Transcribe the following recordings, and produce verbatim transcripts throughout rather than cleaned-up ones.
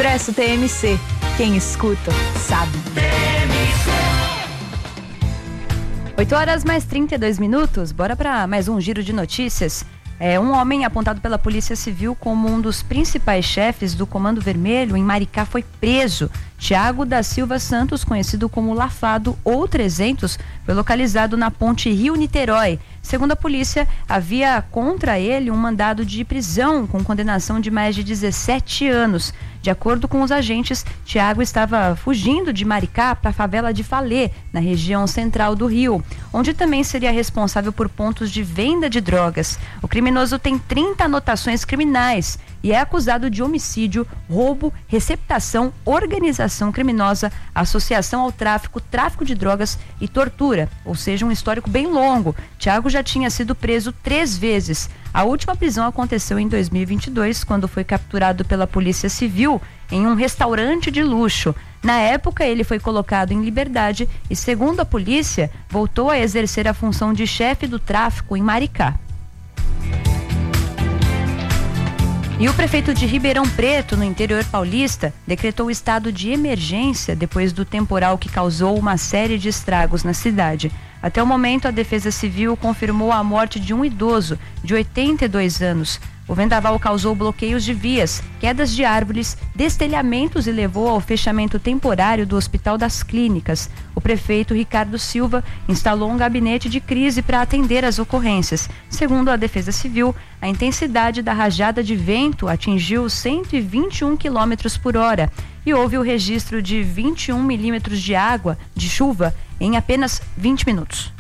Expresso T M C. Quem escuta, sabe. oito horas mais trinta e dois minutos. Bora para mais um giro de notícias. É, um homem apontado pela Polícia Civil como um dos principais chefes do Comando Vermelho em Maricá foi preso. Tiago da Silva Santos, conhecido como Lafado ou trezentos, foi localizado na ponte Rio-Niterói. Segundo a polícia, havia contra ele um mandado de prisão com condenação de mais de dezessete anos. De acordo com os agentes, Tiago estava fugindo de Maricá para a favela de Falê, na região central do Rio, onde também seria responsável por pontos de venda de drogas. O criminoso tem trinta anotações criminais e é acusado de homicídio, roubo, receptação, organização criminosa, associação ao tráfico, tráfico de drogas e tortura, ou seja, um histórico bem longo. Tiago já tinha sido preso três vezes. A última prisão aconteceu em dois mil e vinte e dois, quando foi capturado pela Polícia Civil em um restaurante de luxo. Na época, ele foi colocado em liberdade e, segundo a polícia, voltou a exercer a função de chefe do tráfico em Maricá. E o prefeito de Ribeirão Preto, no interior paulista, decretou estado de emergência depois do temporal que causou uma série de estragos na cidade. Até o momento, a Defesa Civil confirmou a morte de um idoso de oitenta e dois anos. O vendaval causou bloqueios de vias, quedas de árvores, destelhamentos e levou ao fechamento temporário do Hospital das Clínicas. O prefeito Ricardo Silva instalou um gabinete de crise para atender as ocorrências. Segundo a Defesa Civil, a intensidade da rajada de vento atingiu cento e vinte e um quilômetros por hora e houve o registro de vinte e um milímetros de água, de chuva, em apenas vinte minutos.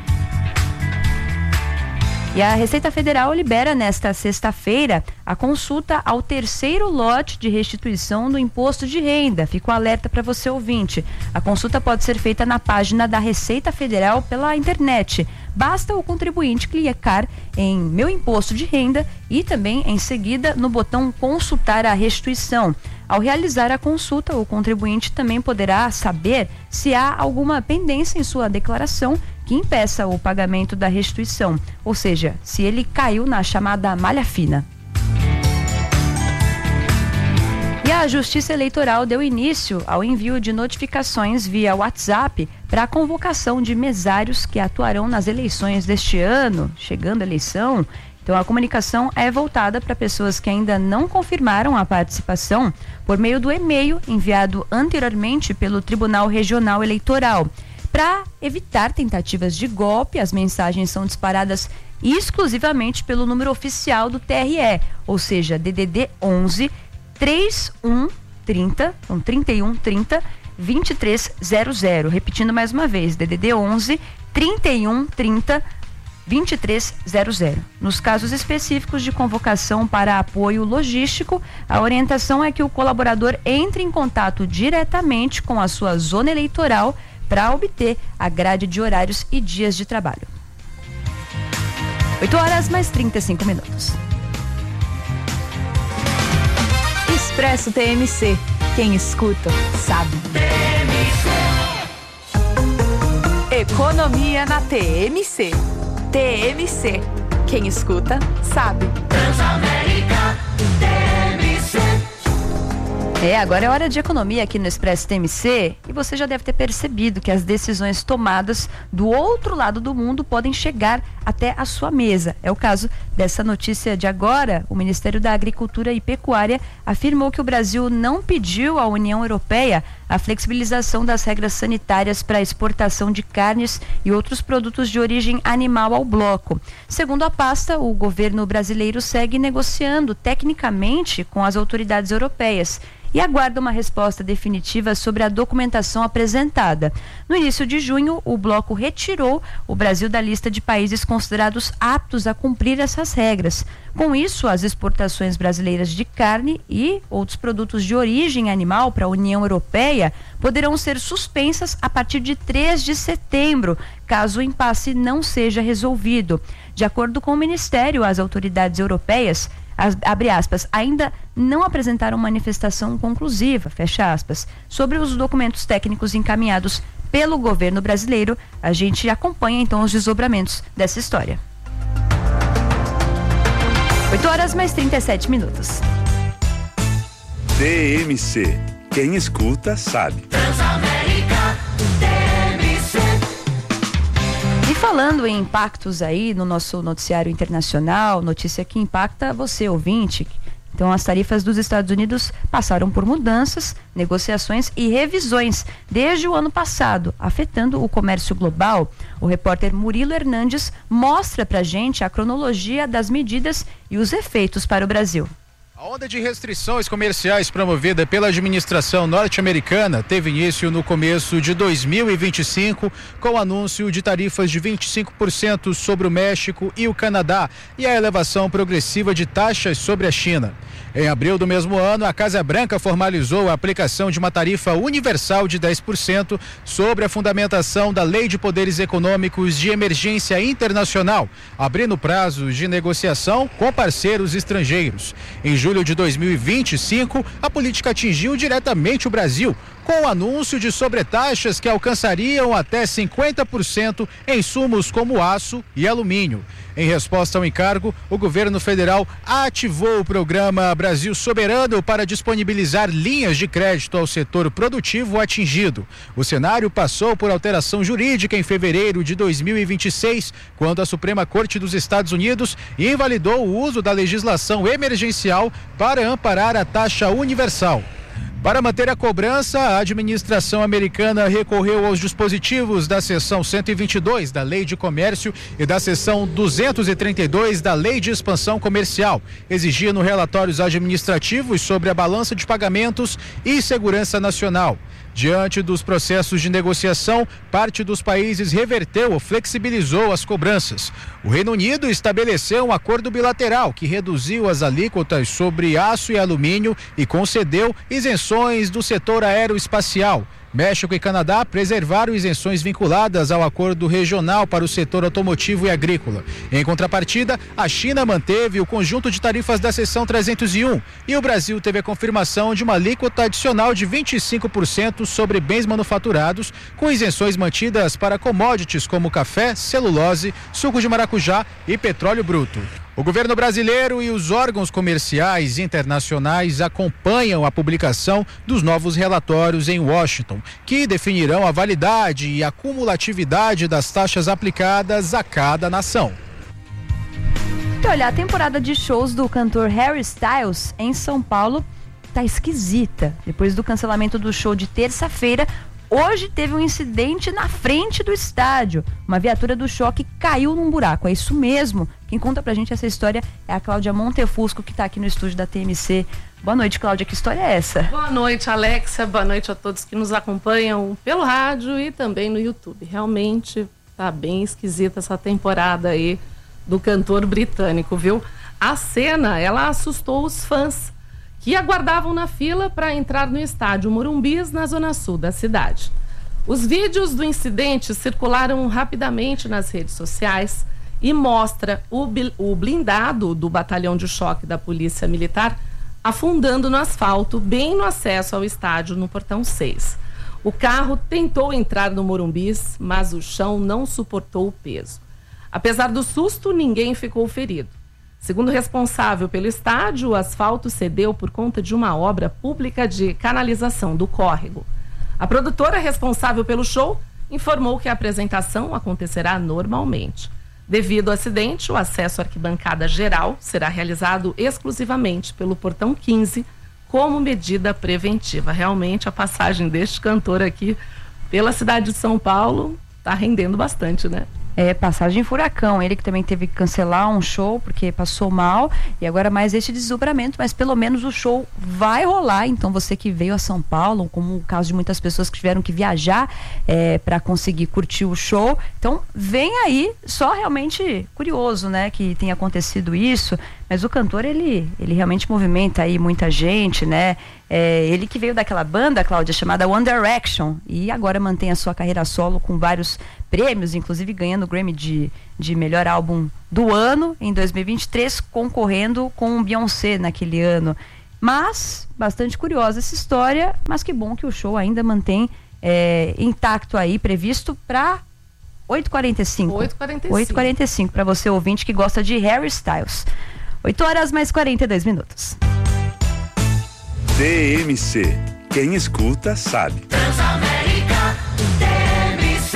E a Receita Federal libera nesta sexta-feira a consulta ao terceiro lote de restituição do imposto de renda. Fica o alerta para você, ouvinte. A consulta pode ser feita na página da Receita Federal pela internet. Basta o contribuinte clicar em Meu Imposto de Renda e também, em seguida, no botão Consultar a Restituição. Ao realizar a consulta, o contribuinte também poderá saber se há alguma pendência em sua declaração que impeça o pagamento da restituição, ou seja, se ele caiu na chamada malha fina. E a Justiça Eleitoral deu início ao envio de notificações via WhatsApp para a convocação de mesários que atuarão nas eleições deste ano, chegando a eleição. Então, a comunicação é voltada para pessoas que ainda não confirmaram a participação por meio do e-mail enviado anteriormente pelo Tribunal Regional Eleitoral. Para evitar tentativas de golpe, as mensagens são disparadas exclusivamente pelo número oficial do T R E, ou seja, D D D onze, trinta e um trinta, então trinta e um trinta, vinte e três zero zero. Repetindo mais uma vez, D D D onze, trinta e um trinta, vinte e três zero zero. Nos casos específicos de convocação para apoio logístico, a orientação é que o colaborador entre em contato diretamente com a sua zona eleitoral para obter a grade de horários e dias de trabalho. oito horas mais trinta e cinco minutos. Expresso T M C. Quem escuta, sabe. Economia na T M C. T M C. Quem escuta, sabe. Transamérica T M C. É, agora é hora de economia aqui no Expresso T M C e você já deve ter percebido que as decisões tomadas do outro lado do mundo podem chegar até a sua mesa. É o caso dessa notícia de agora. O Ministério da Agricultura e Pecuária afirmou que o Brasil não pediu à União Europeia a flexibilização das regras sanitárias para a exportação de carnes e outros produtos de origem animal ao bloco. Segundo a pasta, o governo brasileiro segue negociando tecnicamente com as autoridades europeias e aguarda uma resposta definitiva sobre a documentação apresentada. No início de junho, o bloco retirou o Brasil da lista de países considerados aptos a cumprir essas regras. Com isso, as exportações brasileiras de carne e outros produtos de origem animal para a União Europeia poderão ser suspensas a partir de três de setembro, caso o impasse não seja resolvido. De acordo com o Ministério, as autoridades europeias As, abre aspas, ainda não apresentaram manifestação conclusiva, fecha aspas, sobre os documentos técnicos encaminhados pelo governo brasileiro. A gente acompanha então os desdobramentos dessa história. oito horas mais trinta e sete minutos. T M C. Quem escuta sabe. Transamérica T M C. E falando em impactos aí no nosso noticiário internacional, notícia que impacta você, ouvinte. Então, as tarifas dos Estados Unidos passaram por mudanças, negociações e revisões desde o ano passado, afetando o comércio global. O repórter Murilo Hernandes mostra pra gente a cronologia das medidas e os efeitos para o Brasil. A onda de restrições comerciais promovida pela administração norte-americana teve início no começo de dois mil e vinte e cinco, com o anúncio de tarifas de vinte e cinco por cento sobre o México e o Canadá e a elevação progressiva de taxas sobre a China. Em abril do mesmo ano, a Casa Branca formalizou a aplicação de uma tarifa universal de dez por cento sobre a fundamentação da Lei de Poderes Econômicos de Emergência Internacional, abrindo prazos de negociação com parceiros estrangeiros. Em julho de dois mil e vinte e cinco, a política atingiu diretamente o Brasil, com o anúncio de sobretaxas que alcançariam até cinquenta por cento em insumos como aço e alumínio. Em resposta ao encargo, o governo federal ativou o programa Brasil Soberano para disponibilizar linhas de crédito ao setor produtivo atingido. O cenário passou por alteração jurídica em fevereiro de dois mil e vinte e seis, quando a Suprema Corte dos Estados Unidos invalidou o uso da legislação emergencial para amparar a taxa universal. Para manter a cobrança, a administração americana recorreu aos dispositivos da seção cento e vinte e dois da Lei de Comércio e da seção duzentos e trinta e dois da Lei de Expansão Comercial, exigindo relatórios administrativos sobre a balança de pagamentos e segurança nacional. Diante dos processos de negociação, parte dos países reverteu ou flexibilizou as cobranças. O Reino Unido estabeleceu um acordo bilateral que reduziu as alíquotas sobre aço e alumínio e concedeu isenções do setor aeroespacial. México e Canadá preservaram isenções vinculadas ao acordo regional para o setor automotivo e agrícola. Em contrapartida, a China manteve o conjunto de tarifas da seção trezentos e um e o Brasil teve a confirmação de uma alíquota adicional de vinte e cinco por cento sobre bens manufaturados, com isenções mantidas para commodities como café, celulose, suco de maracujá e petróleo bruto. O governo brasileiro e os órgãos comerciais internacionais acompanham a publicação dos novos relatórios em Washington, que definirão a validade e a cumulatividade das taxas aplicadas a cada nação. E olha, a temporada de shows do cantor Harry Styles em São Paulo tá esquisita. Depois do cancelamento do show de terça-feira, hoje teve um incidente na frente do estádio. Uma viatura do choque caiu num buraco. É isso mesmo. Quem conta pra gente essa história é a Cláudia Montefusco, que tá aqui no estúdio da T M C. Boa noite, Cláudia. Que história é essa? Boa noite, Alexa. Boa noite a todos que nos acompanham pelo rádio e também no YouTube. Realmente tá bem esquisita essa temporada aí do cantor britânico, viu? A cena, ela assustou os fãs que aguardavam na fila para entrar no estádio Morumbis, na zona sul da cidade. Os vídeos do incidente circularam rapidamente nas redes sociais e mostra o, o blindado do batalhão de choque da Polícia Militar afundando no asfalto, bem no acesso ao estádio, no portão seis. O carro tentou entrar no Morumbis, mas o chão não suportou o peso. Apesar do susto, ninguém ficou ferido. Segundo o responsável pelo estádio, o asfalto cedeu por conta de uma obra pública de canalização do córrego. A produtora responsável pelo show informou que a apresentação acontecerá normalmente. Devido ao acidente, o acesso à arquibancada geral será realizado exclusivamente pelo portão quinze, como medida preventiva. Realmente, a passagem deste cantor aqui pela cidade de São Paulo está rendendo bastante, né? É, passagem furacão, ele que também teve que cancelar um show porque passou mal e agora mais este desdobramento, mas pelo menos o show vai rolar. Então você que veio a São Paulo, como o caso de muitas pessoas que tiveram que viajar é, para conseguir curtir o show, então vem aí, só realmente curioso, né, que tenha acontecido isso, mas o cantor ele, ele realmente movimenta aí muita gente, né? É, ele que veio daquela banda, Cláudia, chamada One Direction, e agora mantém a sua carreira solo com vários prêmios, inclusive ganhando o Grammy de, de melhor álbum do ano em dois mil e vinte e três, concorrendo com o Beyoncé naquele ano. Mas, bastante curiosa essa história, mas que bom que o show ainda mantém é, intacto aí, previsto para oito e quarenta e cinco. oito e quarenta e cinco. oito e quarenta e cinco, para você ouvinte que gosta de Harry Styles. oito horas mais quarenta e dois minutos. T T M C. Quem escuta sabe. Transamérica T M C.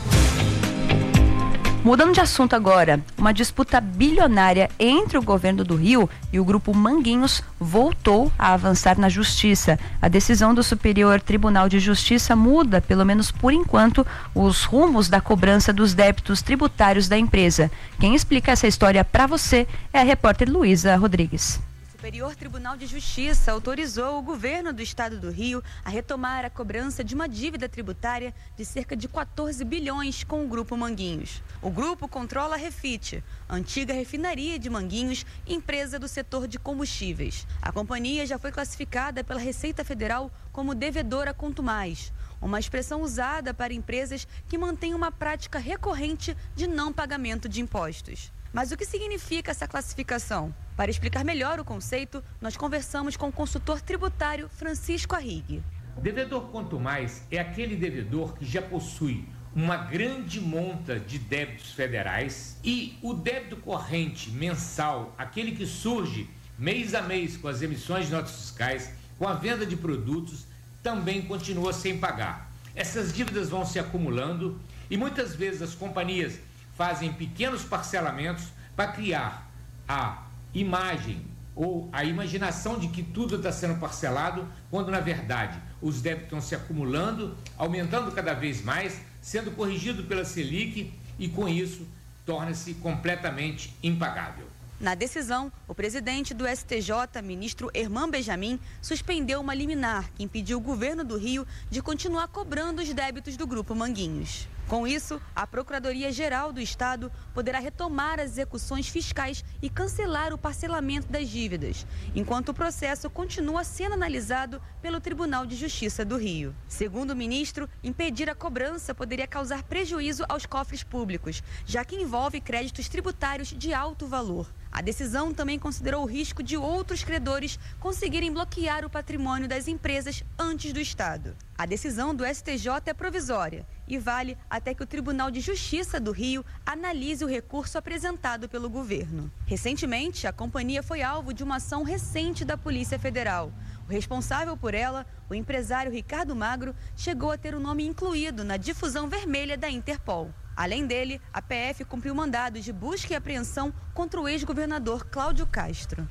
Mudando de assunto agora, uma disputa bilionária entre o governo do Rio e o grupo Manguinhos voltou a avançar na justiça. A decisão do Superior Tribunal de Justiça muda, pelo menos por enquanto, os rumos da cobrança dos débitos tributários da empresa. Quem explica essa história para você é a repórter Luísa Rodrigues. O Superior Tribunal de Justiça autorizou o governo do estado do Rio a retomar a cobrança de uma dívida tributária de cerca de quatorze bilhões com o Grupo Manguinhos. O grupo controla a Refit, antiga refinaria de Manguinhos, empresa do setor de combustíveis. A companhia já foi classificada pela Receita Federal como devedora quanto mais, uma expressão usada para empresas que mantêm uma prática recorrente de não pagamento de impostos. Mas o que significa essa classificação? Para explicar melhor o conceito, nós conversamos com o consultor tributário Francisco Arrighi. Devedor quanto mais é aquele devedor que já possui uma grande monta de débitos federais e o débito corrente mensal, aquele que surge mês a mês com as emissões de notas fiscais, com a venda de produtos, também continua sem pagar. Essas dívidas vão se acumulando e muitas vezes as companhias fazem pequenos parcelamentos para criar a imagem ou a imaginação de que tudo está sendo parcelado, quando na verdade os débitos estão se acumulando, aumentando cada vez mais, sendo corrigido pela Selic e com isso torna-se completamente impagável. Na decisão, o presidente do S T J, ministro Herman Benjamin, suspendeu uma liminar que impediu o governo do Rio de continuar cobrando os débitos do Grupo Manguinhos. Com isso, a Procuradoria-Geral do Estado poderá retomar as execuções fiscais e cancelar o parcelamento das dívidas, enquanto o processo continua sendo analisado pelo Tribunal de Justiça do Rio. Segundo o ministro, impedir a cobrança poderia causar prejuízo aos cofres públicos, já que envolve créditos tributários de alto valor. A decisão também considerou o risco de outros credores conseguirem bloquear o patrimônio das empresas antes do Estado. A decisão do S T J é provisória e vale até que o Tribunal de Justiça do Rio analise o recurso apresentado pelo governo. Recentemente, a companhia foi alvo de uma ação recente da Polícia Federal. O responsável por ela, o empresário Ricardo Magro, chegou a ter o nome incluído na difusão vermelha da Interpol. Além dele, a P F cumpriu mandados de busca e apreensão contra o ex-governador Cláudio Castro.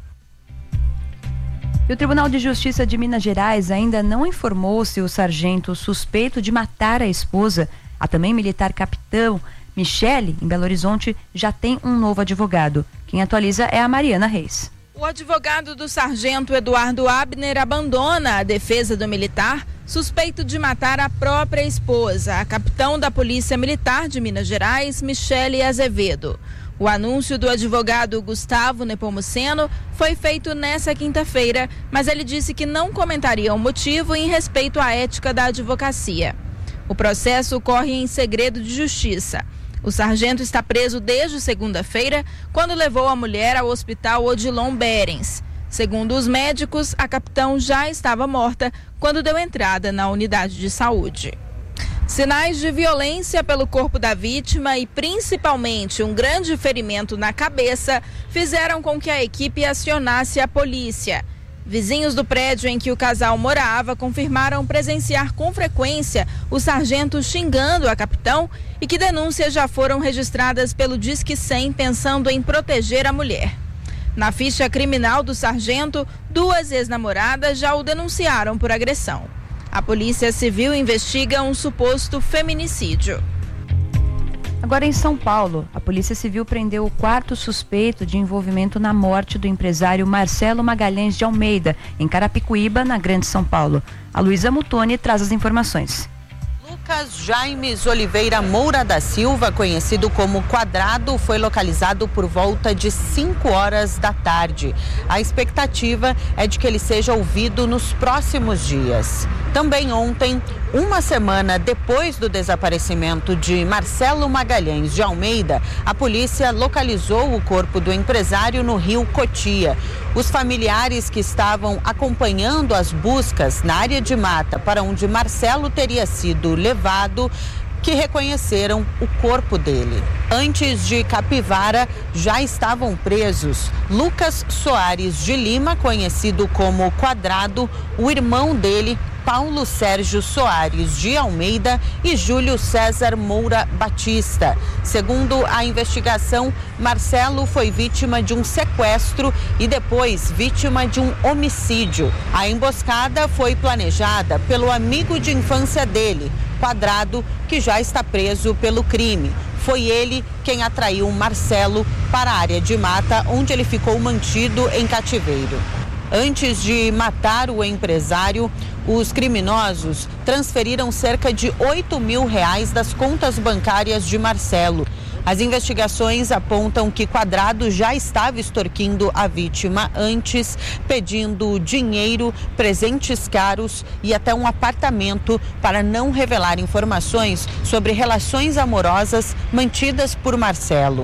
E o Tribunal de Justiça de Minas Gerais ainda não informou se o sargento suspeito de matar a esposa, a também militar capitão Michele, em Belo Horizonte, já tem um novo advogado. Quem atualiza é a Mariana Reis. O advogado do sargento Eduardo Abner abandona a defesa do militar suspeito de matar a própria esposa, a capitão da Polícia Militar de Minas Gerais, Michele Azevedo. O anúncio do advogado Gustavo Nepomuceno foi feito nessa quinta-feira, mas ele disse que não comentaria o motivo em respeito à ética da advocacia. O processo ocorre em segredo de justiça. O sargento está preso desde segunda-feira, quando levou a mulher ao hospital Odilon Berens. Segundo os médicos, a capitão já estava morta quando deu entrada na unidade de saúde. Sinais de violência pelo corpo da vítima e principalmente um grande ferimento na cabeça fizeram com que a equipe acionasse a polícia. Vizinhos do prédio em que o casal morava confirmaram presenciar com frequência o sargento xingando a capitão e que denúncias já foram registradas pelo Disque cem pensando em proteger a mulher. Na ficha criminal do sargento, duas ex-namoradas já o denunciaram por agressão. A Polícia Civil investiga um suposto feminicídio. Agora em São Paulo, a Polícia Civil prendeu o quarto suspeito de envolvimento na morte do empresário Marcelo Magalhães de Almeida, em Carapicuíba, na Grande São Paulo. A Luísa Mutoni traz as informações. Lucas Jaimes Oliveira Moura da Silva, conhecido como Quadrado, foi localizado por volta de cinco horas da tarde. A expectativa é de que ele seja ouvido nos próximos dias. Também ontem, uma semana depois do desaparecimento de Marcelo Magalhães de Almeida, a polícia localizou o corpo do empresário no rio Cotia. Os familiares que estavam acompanhando as buscas na área de mata para onde Marcelo teria sido levado que reconheceram o corpo dele. Antes de Capivara, já estavam presos Lucas Soares de Lima, conhecido como Quadrado, o irmão dele, Paulo Sérgio Soares de Almeida e Júlio César Moura Batista. Segundo a investigação, Marcelo foi vítima de um sequestro e depois vítima de um homicídio. A emboscada foi planejada pelo amigo de infância dele, Quadrado, que já está preso pelo crime. Foi ele quem atraiu Marcelo para a área de mata, onde ele ficou mantido em cativeiro. Antes de matar o empresário, os criminosos transferiram cerca de oito mil reais das contas bancárias de Marcelo. As investigações apontam que Quadrado já estava extorquindo a vítima antes, pedindo dinheiro, presentes caros e até um apartamento para não revelar informações sobre relações amorosas mantidas por Marcelo.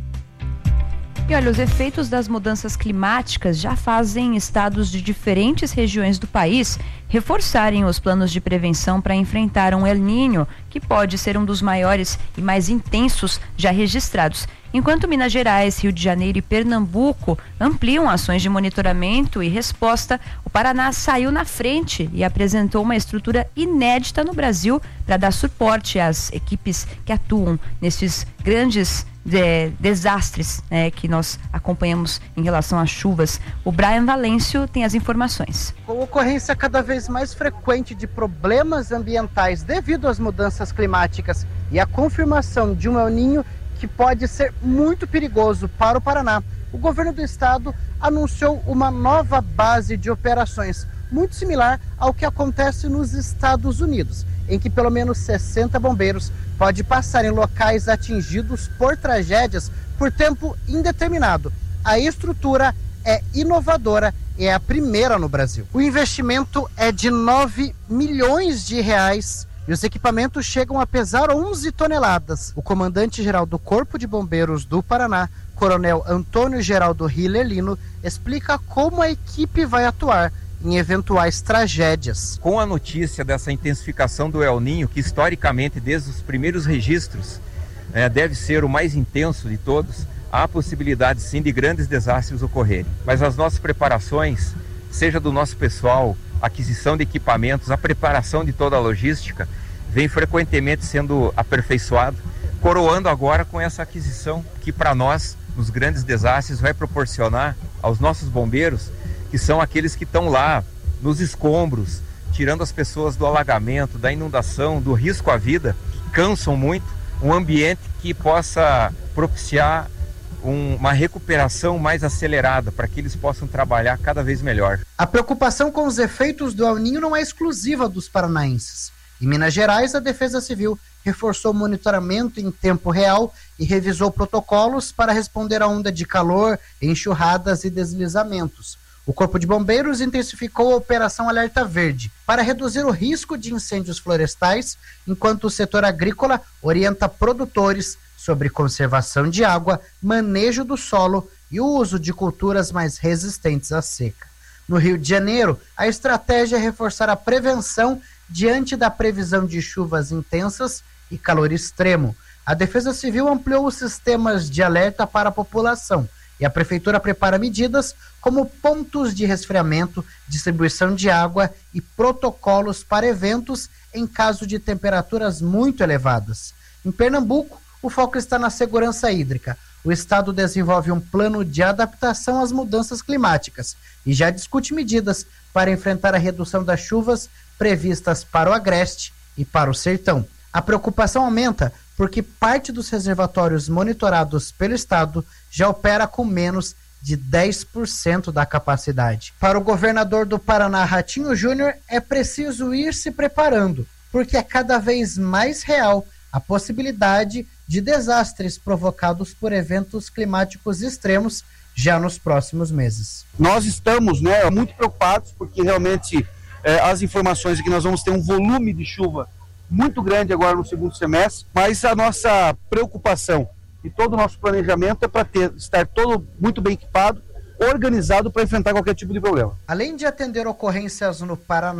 E olha, os efeitos das mudanças climáticas já fazem estados de diferentes regiões do país reforçarem os planos de prevenção para enfrentar um El Niño, que pode ser um dos maiores e mais intensos já registrados. Enquanto Minas Gerais, Rio de Janeiro e Pernambuco ampliam ações de monitoramento e resposta, o Paraná saiu na frente e apresentou uma estrutura inédita no Brasil para dar suporte às equipes que atuam nesses grandes De, desastres né, que nós acompanhamos em relação às chuvas. O Brian Valêncio tem as informações. Com ocorrência cada vez mais frequente de problemas ambientais devido às mudanças climáticas e a confirmação de um El Niño que pode ser muito perigoso para o Paraná, o governo do estado anunciou uma nova base de operações, muito similar ao que acontece nos Estados Unidos, em que pelo menos sessenta bombeiros podem passar em locais atingidos por tragédias por tempo indeterminado. A estrutura é inovadora e é a primeira no Brasil. O investimento é de nove milhões de reais e os equipamentos chegam a pesar onze toneladas. O comandante-geral do Corpo de Bombeiros do Paraná, Coronel Antônio Geraldo Hiller Lino, explica como a equipe vai atuar em eventuais tragédias. Com a notícia dessa intensificação do El Niño, que historicamente desde os primeiros registros é, deve ser o mais intenso de todos, há possibilidade sim de grandes desastres ocorrerem. Mas as nossas preparações, seja do nosso pessoal, aquisição de equipamentos, a preparação de toda a logística, vem frequentemente sendo aperfeiçoado, coroando agora com essa aquisição que para nós, nos grandes desastres, vai proporcionar aos nossos bombeiros, que são aqueles que estão lá nos escombros, tirando as pessoas do alagamento, da inundação, do risco à vida, que cansam muito, um ambiente que possa propiciar um, uma recuperação mais acelerada para que eles possam trabalhar cada vez melhor. A preocupação com os efeitos do El Niño não é exclusiva dos paranaenses. Em Minas Gerais, a Defesa Civil reforçou o monitoramento em tempo real e revisou protocolos para responder à onda de calor, enxurradas e deslizamentos. O Corpo de Bombeiros intensificou a Operação Alerta Verde para reduzir o risco de incêndios florestais, enquanto o setor agrícola orienta produtores sobre conservação de água, manejo do solo e o uso de culturas mais resistentes à seca. No Rio de Janeiro, a estratégia é reforçar a prevenção diante da previsão de chuvas intensas e calor extremo. A Defesa Civil ampliou os sistemas de alerta para a população e a Prefeitura prepara medidas como pontos de resfriamento, distribuição de água e protocolos para eventos em caso de temperaturas muito elevadas. Em Pernambuco, o foco está na segurança hídrica. O estado desenvolve um plano de adaptação às mudanças climáticas e já discute medidas para enfrentar a redução das chuvas previstas para o Agreste e para o Sertão. A preocupação aumenta porque parte dos reservatórios monitorados pelo estado já opera com menos de dez por cento da capacidade. Para o governador do Paraná, Ratinho Júnior, é preciso ir se preparando, porque é cada vez mais real a possibilidade de desastres provocados por eventos climáticos extremos já nos próximos meses. Nós estamos né, muito preocupados, porque realmente eh, as informações é que nós vamos ter um volume de chuva muito grande agora no segundo semestre, mas a nossa preocupação e todo o nosso planejamento é para ter, estar todo muito bem equipado, organizado para enfrentar qualquer tipo de problema. Além de atender ocorrências no Paraná,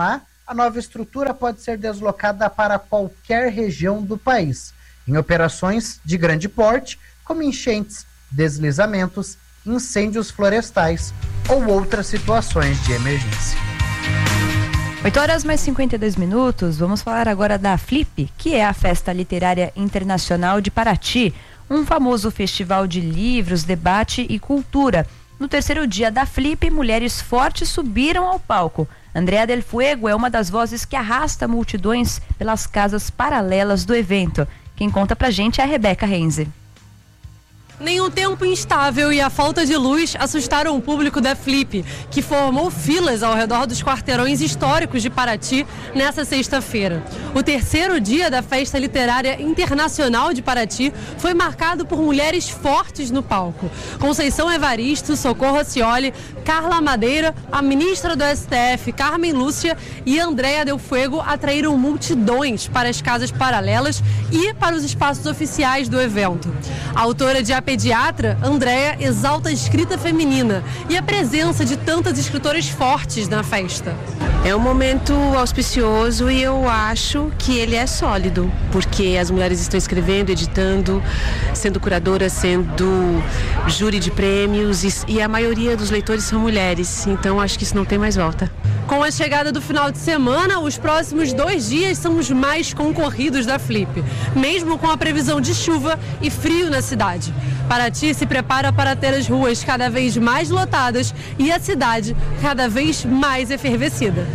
a nova estrutura pode ser deslocada para qualquer região do país, em operações de grande porte, como enchentes, deslizamentos, incêndios florestais ou outras situações de emergência. oito horas mais cinquenta e dois minutos, vamos falar agora da Flip, que é a Festa Literária Internacional de Paraty, um famoso festival de livros, debate e cultura. No terceiro dia da Flip, mulheres fortes subiram ao palco. Andrea Del Fuego é uma das vozes que arrasta multidões pelas casas paralelas do evento. Quem conta pra gente é a Rebeca Renze. Nenhum tempo instável e a falta de luz assustaram o público da Flip, que formou filas ao redor dos quarteirões históricos de Paraty nessa sexta-feira. O terceiro dia da Festa Literária Internacional de Paraty foi marcado por mulheres fortes no palco. Conceição Evaristo, Socorro Acioli, Carla Madeira, a ministra do S T F, Carmen Lúcia, e Andrea Del Fuego atraíram multidões para as casas paralelas e para os espaços oficiais do evento. A autora de A Pediatra, Andrea, exalta a escrita feminina e a presença de tantas escritoras fortes na festa. É um momento auspicioso e eu acho que ele é sólido, porque as mulheres estão escrevendo, editando, sendo curadoras, sendo júri de prêmios e, e a maioria dos leitores são mulheres, então acho que isso não tem mais volta. Com a chegada do final de semana, os próximos dois dias são os mais concorridos da Flip, mesmo com a previsão de chuva e frio na cidade. Paraty se prepara para ter as ruas cada vez mais lotadas e a cidade cada vez mais efervescida.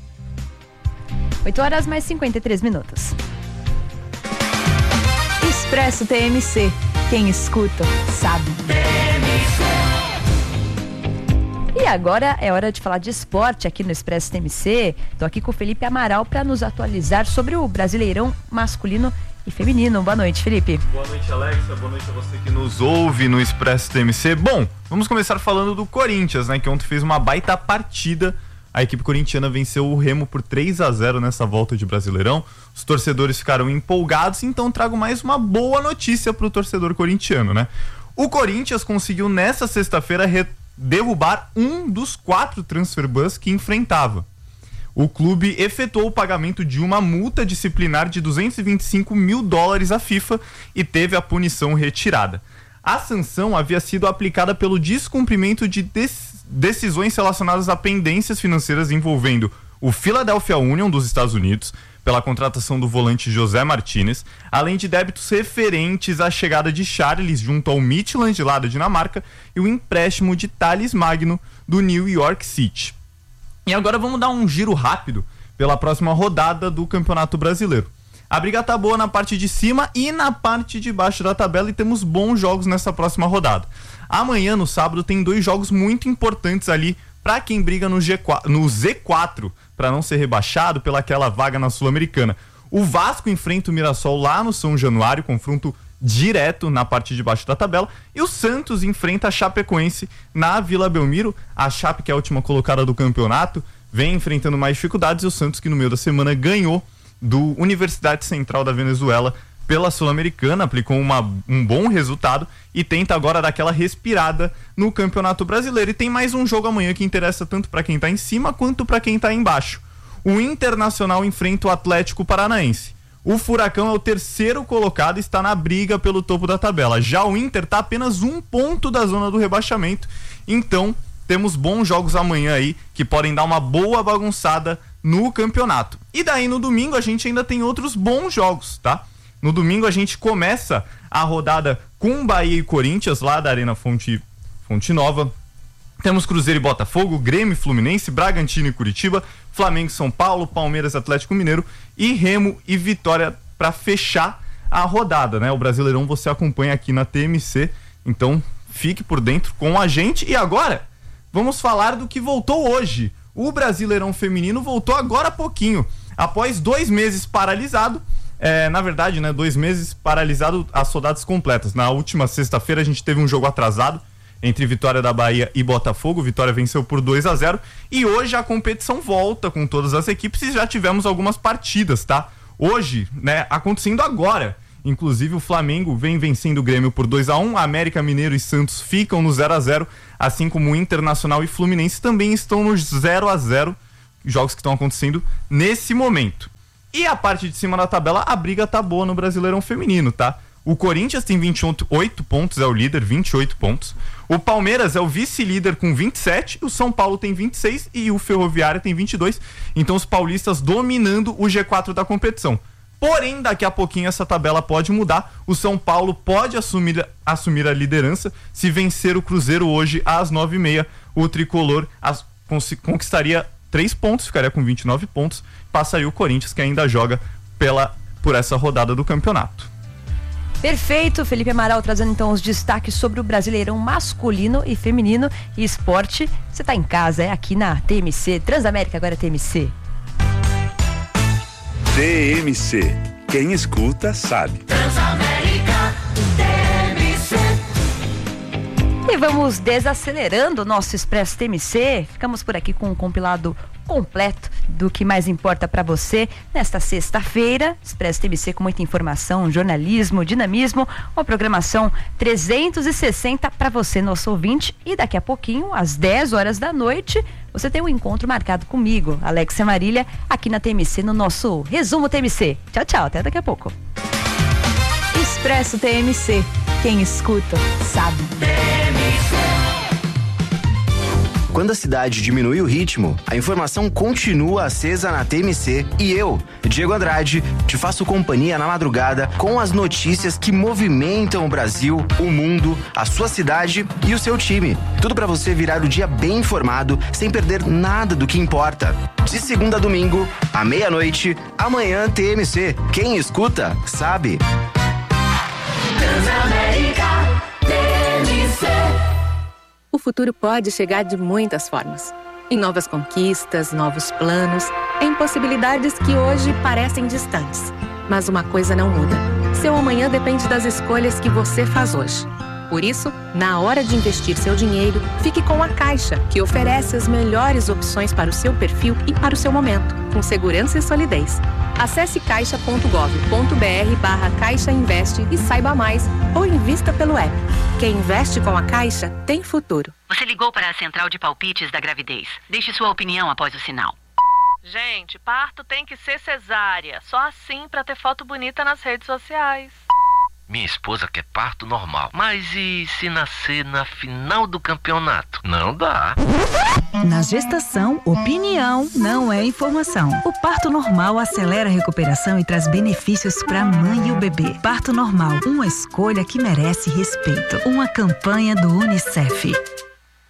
oito horas mais cinquenta e três minutos. Expresso T M C. Quem escuta, sabe. E agora é hora de falar de esporte aqui no Expresso T M C. Estou aqui com o Felipe Amaral para nos atualizar sobre o Brasileirão masculino e feminino. Boa noite, Felipe. Boa noite, Alexa. Boa noite a você que nos ouve no Expresso T M C. Bom, vamos começar falando do Corinthians, né? Que ontem fez uma baita partida. A equipe corintiana venceu o Remo por três a zero nessa volta de Brasileirão. Os torcedores ficaram empolgados, então trago mais uma boa notícia para o torcedor corintiano, né? O Corinthians conseguiu nessa sexta-feira re- derrubar um dos quatro transfer bans que enfrentava. O clube efetuou o pagamento de uma multa disciplinar de duzentos e vinte e cinco mil dólares à FIFA e teve a punição retirada. A sanção havia sido aplicada pelo descumprimento de des- decisões relacionadas a pendências financeiras envolvendo o Philadelphia Union dos Estados Unidos, pela contratação do volante José Martinez, além de débitos referentes à chegada de Charles junto ao Midtjylland lá da Dinamarca e o empréstimo de Thales Magno do New York City. E agora vamos dar um giro rápido pela próxima rodada do Campeonato Brasileiro. A briga tá boa na parte de cima e na parte de baixo da tabela e temos bons jogos nessa próxima rodada. Amanhã, no sábado, tem dois jogos muito importantes ali para quem briga no, G quatro, no Z quatro, para não ser rebaixado pelaquela vaga na Sul-Americana. O Vasco enfrenta o Mirassol lá no São Januário, confronto direto na parte de baixo da tabela, e o Santos enfrenta a Chapecoense na Vila Belmiro. A Chape, que é a última colocada do campeonato, vem enfrentando mais dificuldades, e o Santos, que no meio da semana ganhou do Universidade Central da Venezuela pela Sul-Americana, aplicou uma, um bom resultado e tenta agora dar aquela respirada no Campeonato Brasileiro. E tem mais um jogo amanhã que interessa tanto para quem tá em cima quanto para quem tá embaixo. O Internacional enfrenta o Atlético Paranaense. O Furacão é o terceiro colocado e está na briga pelo topo da tabela. Já o Inter está apenas um ponto da zona do rebaixamento. Então, temos bons jogos amanhã aí que podem dar uma boa bagunçada no campeonato. E daí no domingo a gente ainda tem outros bons jogos, tá? No domingo a gente começa a rodada com Bahia e Corinthians lá da Arena Fonte, Fonte Nova. Temos Cruzeiro e Botafogo, Grêmio e Fluminense, Bragantino e Curitiba, Flamengo e São Paulo, Palmeiras e Atlético Mineiro e Remo e Vitória para fechar a rodada, né? O Brasileirão você acompanha aqui na T M C, então fique por dentro com a gente. E agora, vamos falar do que voltou hoje. O Brasileirão Feminino voltou agora há pouquinho, após dois meses paralisado. É, na verdade, né, dois meses paralisado as rodadas completas. Na última sexta-feira a gente teve um jogo atrasado entre Vitória da Bahia e Botafogo. Vitória venceu por dois a zero e hoje a competição volta com todas as equipes e já tivemos algumas partidas, tá? Hoje, né, acontecendo agora, inclusive o Flamengo vem vencendo o Grêmio por dois a um, América Mineiro e Santos ficam no zero a zero, assim como o Internacional e Fluminense também estão no zero a zero jogos que estão acontecendo nesse momento. E a parte de cima da tabela, a briga tá boa no Brasileirão Feminino, tá? O Corinthians tem vinte e oito pontos, é o líder, vinte e oito pontos. O Palmeiras é o vice-líder com vinte e sete, o São Paulo tem vinte e seis e o Ferroviária tem vinte e dois. Então os paulistas dominando o G quatro da competição. Porém, daqui a pouquinho essa tabela pode mudar. O São Paulo pode assumir, assumir a liderança se vencer o Cruzeiro hoje às nove e meia. O tricolor as, conquistaria três pontos, ficaria com vinte e nove pontos. Passaria o Corinthians, que ainda joga pela, por essa rodada do campeonato. Perfeito, Felipe Amaral trazendo então os destaques sobre o Brasileirão masculino e feminino e esporte. Você tá em casa, é aqui na T M C, Transamérica agora é T M C. T M C, quem escuta sabe. Transamérica, T M C. E vamos desacelerando o nosso Expresso T M C. Ficamos por aqui com um compilado completo do que mais importa para você nesta sexta-feira. Expresso T M C com muita informação, jornalismo, dinamismo, uma programação trezentos e sessenta para você, nosso ouvinte. E daqui a pouquinho, às dez horas da noite, você tem um encontro marcado comigo, Alexia Marília, aqui na T M C, no nosso Resumo T M C. Tchau, tchau, até daqui a pouco. Expresso T M C, quem escuta sabe. Quando a cidade diminui o ritmo, a informação continua acesa na T M C e eu, Diego Andrade, te faço companhia na madrugada com as notícias que movimentam o Brasil, o mundo, a sua cidade e o seu time. Tudo para você virar o dia bem informado, sem perder nada do que importa. De segunda a domingo, à meia-noite, amanhã T M C. Quem escuta, sabe. Transamérica, T M C. O futuro pode chegar de muitas formas. Em novas conquistas, novos planos, em possibilidades que hoje parecem distantes. Mas uma coisa não muda. Seu amanhã depende das escolhas que você faz hoje. Por isso, na hora de investir seu dinheiro, fique com a Caixa, que oferece as melhores opções para o seu perfil e para o seu momento, com segurança e solidez. Acesse caixa ponto gov ponto br barra Caixa Investe e saiba mais, ou invista pelo app. Quem investe com a Caixa tem futuro. Você ligou para a Central de Palpites da Gravidez. Deixe sua opinião após o sinal. Gente, parto tem que ser cesárea. Só assim para ter foto bonita nas redes sociais. Minha esposa quer parto normal. Mas e se nascer na final do campeonato? Não dá. Na gestação, opinião não é informação. O parto normal acelera a recuperação e traz benefícios para a mãe e o bebê. Parto normal, uma escolha que merece respeito. Uma campanha do UNICEF.